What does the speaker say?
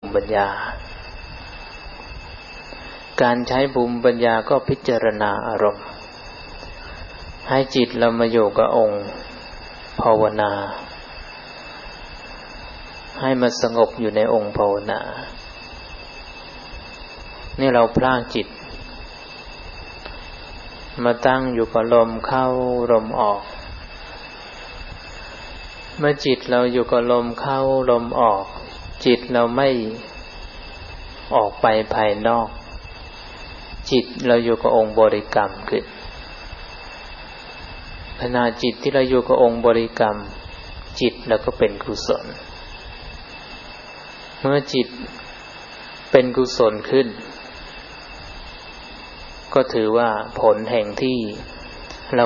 ปัญญาการใช้ภูมิปัญญาก็พิจารณาอารมณ์ให้จิตเรามาอยู่กับองค์ภาวนาให้มาสงบอยู่ในองค์ภาวนานี่เราพลากจิตมาตั้งอยู่กับลมเข้าลมออกเมื่อจิตเราอยู่กับลมเข้าลมออกจิตเราไม่ออกไปภายนอกจิตเราอยู่กับองค์บริกรรมคือขณะจิตที่เราอยู่กับองค์บริกรรมจิตเราก็เป็นกุศลเมื่อจิตเป็นกุศลขึ้นก็ถือว่าผลแห่งที่